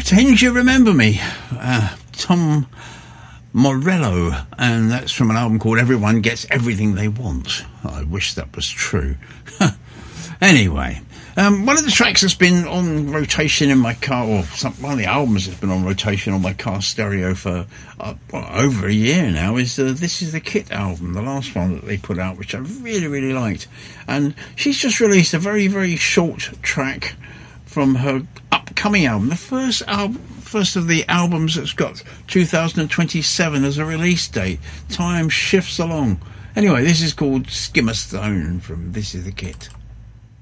Pretend You Remember Me, Tom Morello, and that's from an album called Everyone Gets Everything They Want. I wish that was true. Anyway, one of the tracks that's been on rotation in my car, or one of the albums that's been on rotation on my car stereo for over a year now, is This Is the Kit album, the last one that they put out, which I really, really liked. And she's just released a very, very short track from her upcoming album, the first of the albums that's got 2027 as a release date. Time shifts along. Anyway, this is called Skimmer Stone from This Is the Kit.